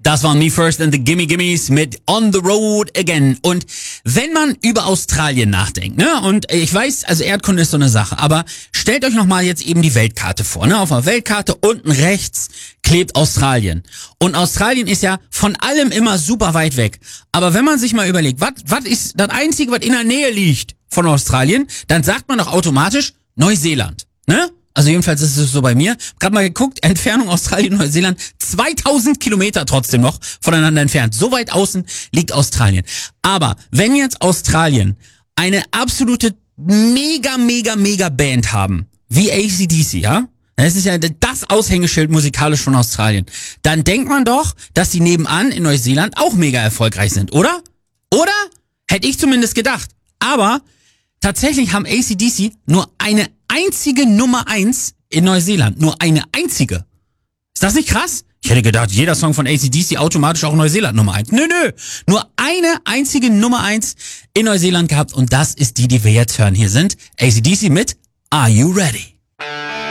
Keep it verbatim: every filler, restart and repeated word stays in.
Das waren Me First and the Gimme Gimmes mit On the Road Again. Und wenn man über Australien nachdenkt, ne, und ich weiß, also Erdkunde ist so eine Sache, aber stellt euch nochmal jetzt eben die Weltkarte vor, ne, auf der Weltkarte unten rechts klebt Australien. Und Australien ist ja von allem immer super weit weg. Aber wenn man sich mal überlegt, was was ist das Einzige, was in der Nähe liegt von Australien, dann sagt man doch automatisch Neuseeland, ne? Also jedenfalls ist es so bei mir. Gerade mal geguckt, Entfernung Australien, Neuseeland, zweitausend Kilometer trotzdem noch voneinander entfernt. So weit außen liegt Australien. Aber wenn jetzt Australien eine absolute mega, mega, mega Band haben, wie A C D C, ja? Das ist ja das Aushängeschild musikalisch von Australien. Dann denkt man doch, dass die nebenan in Neuseeland auch mega erfolgreich sind, oder? Oder? Hätte ich zumindest gedacht. Aber tatsächlich haben A C D C nur eine einzige Nummer eins in Neuseeland. Nur eine einzige. Ist das nicht krass? Ich hätte gedacht, jeder Song von A C D C automatisch auch Neuseeland Nummer eins. Nö, nö. Nur eine einzige Nummer eins in Neuseeland gehabt. Und das ist die, die wir jetzt hören. Hier sind A C D C mit Are You Ready?